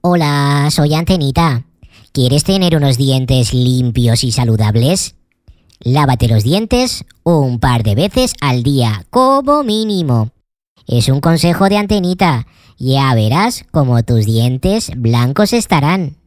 Hola, soy Antenita. ¿Quieres tener unos dientes limpios y saludables? Lávate los dientes un par de veces al día, como mínimo. Es un consejo de Antenita. Ya verás cómo tus dientes blancos estarán.